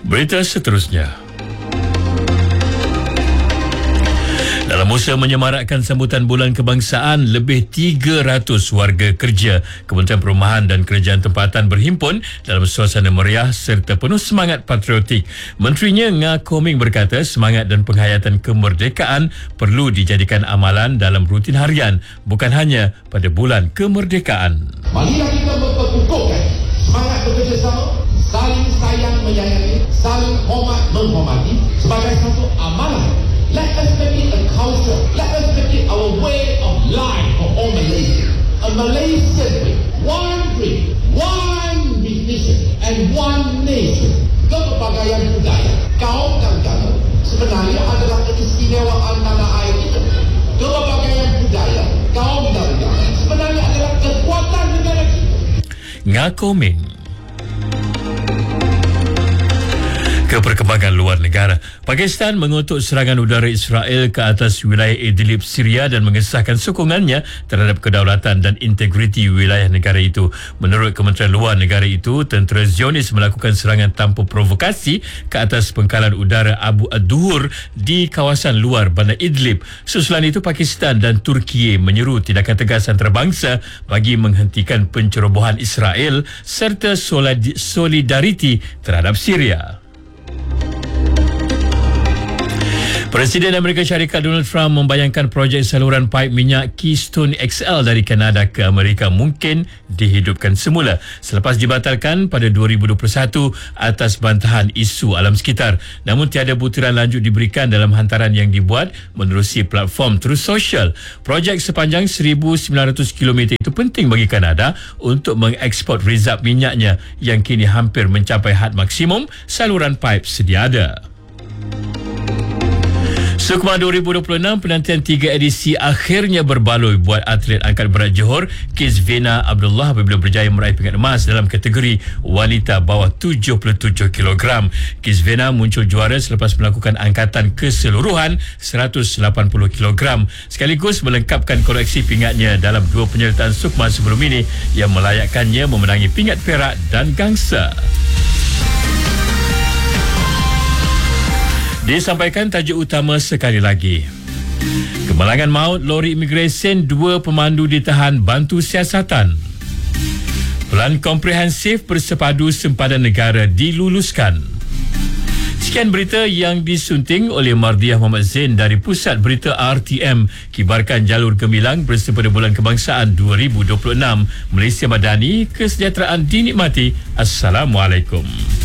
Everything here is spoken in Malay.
Berita seterusnya. Dalam usaha menyemarakkan sambutan Bulan Kebangsaan, lebih 300 warga kerja Kementerian Perumahan dan Kerajaan Tempatan berhimpun dalam suasana meriah serta penuh semangat patriotik. Menterinya Nga Koming berkata semangat dan penghayatan kemerdekaan perlu dijadikan amalan dalam rutin harian, bukan hanya pada bulan kemerdekaan. Marilah kita memperkukuhkan semangat bekerjasama, saling sayang menyayangi, saling hormat menghormati sebagai satu amalan. Let us make it a culture. Let us make it our way of life for all Malaysians. A Malaysian way. One dream, one vision, and one nation. Kepelbagaian budaya, kaum dan agama sebenarnya adalah keistimewaan tanah air kita. Kepelbagaian budaya, kaum dan agama sebenarnya adalah kekuatan negara kita. Nga Koming. Ke perkembangan luar negara, Pakistan mengutuk serangan udara Israel ke atas wilayah Idlib, Syria dan mengesahkan sokongannya terhadap kedaulatan dan integriti wilayah negara itu. Menurut Kementerian Luar Negara itu, tentera Zionis melakukan serangan tanpa provokasi ke atas pangkalan udara Abu ad-Duhur di kawasan luar bandar Idlib. Susulan itu, Pakistan dan Turki menyeru tindakan tegas antarabangsa bagi menghentikan pencerobohan Israel serta solidariti terhadap Syria. Presiden Amerika Syarikat Donald Trump membayangkan projek saluran paip minyak Keystone XL dari Kanada ke Amerika mungkin dihidupkan semula selepas dibatalkan pada 2021 atas bantahan isu alam sekitar. Namun tiada butiran lanjut diberikan dalam hantaran yang dibuat menerusi platform Truth Social. Projek sepanjang 1,900 km itu penting bagi Kanada untuk mengeksport rizab minyaknya yang kini hampir mencapai had maksimum saluran paip sedia ada. Sukma 2026 penantian 3 edisi akhirnya berbaloi buat atlet angkat berat Johor Kizvena Abdullah apabila berjaya meraih pingat emas dalam kategori wanita bawah 77 kg. Kizvena muncul juara selepas melakukan angkatan keseluruhan 180 kg sekaligus melengkapkan koleksi pingatnya dalam 2 penyertaan Sukma sebelum ini yang melayakkannya memenangi pingat perak dan gangsa. Disampaikan tajuk utama sekali lagi. Kemalangan maut lori imigresen, 2 pemandu ditahan bantu siasatan. Pelan komprehensif bersepadu sempadan negara diluluskan. Sekian berita yang disunting oleh Mardiah Muhammad Zain dari Pusat Berita RTM. Kibarkan jalur gemilang bersama Bulan Kebangsaan 2026. Malaysia Madani, kesejahteraan dinikmati. Assalamualaikum.